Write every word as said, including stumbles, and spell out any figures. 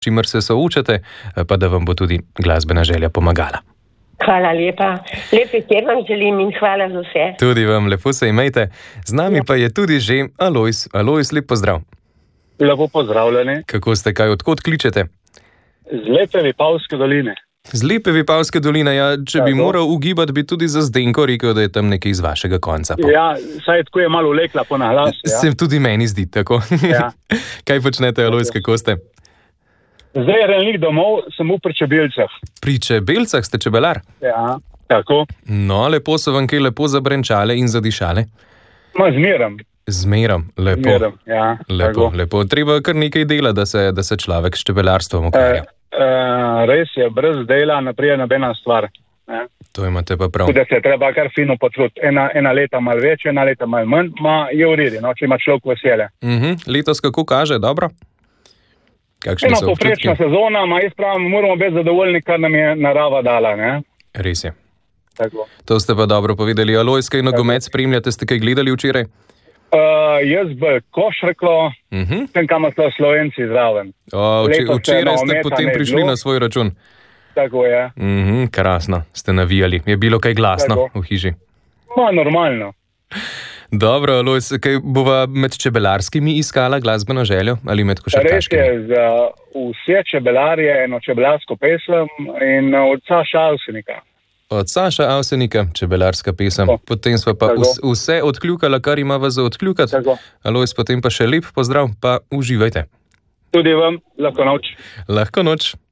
čimer se soočate, pa da vam bo tudi glasbena želja pomagala. Hvala lepa. Lep večer vam želim in hvala za vse. Tudi vam, lepo se imejte. Z nami ja. Pa je tudi že Alojz. Alojz, lep pozdrav. Lepo pozdravljeni. Kako ste, kaj, odkot kličete? Z lepe Vipavske doline. Z lepe Vipavske doline, ja, če tako. Bi moral ugibati, bi tudi za Zdenko rekel, da je tam nekaj iz vašega konca. Pa. Ja, saj tako je malo lekla po naglas. Ja. Se tudi meni zdi tako. Ja. Kaj počnete, Alojz, kako ste? Zdaj renlik domov, sem v pri čebelcah. Pri čebelcah ste čebelar? Ja, tako. No, lepo so vam kaj lepo zabrenčale in zadišale. Ma zmeram. Zmeram, lepo. Zmeram, ja. Lepo, lepo. Treba kar nekaj dela, da se, da se človek s čebelarstvom ukvarja. E, e, res je, brez dela ne pride nobena stvar. Ne? To imate pa prav. Tudi se treba kar fino potruditi. Ena, ena leta malo več, ena leta malo manj, ma je v redu, no, če ima človek vesele. Uh-huh. Letos kako kaže, dobro? Ena poprečna sezona, ma jaz pravim, moramo biti zadovoljni, kar nam je narava dala. Ne? Res je. Tako. To ste pa dobro povedali. Alojz, kaj nogomet spremljate, ste kaj gledali včeraj? Uh, jaz bi košarko, uh-huh. tem, kam so Slovenci zraven. O, vče, včeraj ste potem prišli na svoj račun. Tako je. Uh-huh, krasno, ste navijali. Je bilo kaj glasno Tako. V hiši? Ma, normalno. Dobro, Alojz, kaj bova med čebelarskimi iskala glasbeno željo ali med košarkaškimi? Res je, za vse čebelarje eno čebelarsko pesem in od Saša Avsenika. Od Saša Avsenika, čebelarska pesem. Tako. Potem sva pa Tako. Vse odkljukala, kar ima vas za odkljukati. Alojz, potem pa še lep pozdrav, pa uživajte. Tudi vam, lahko noč. Lahko noč.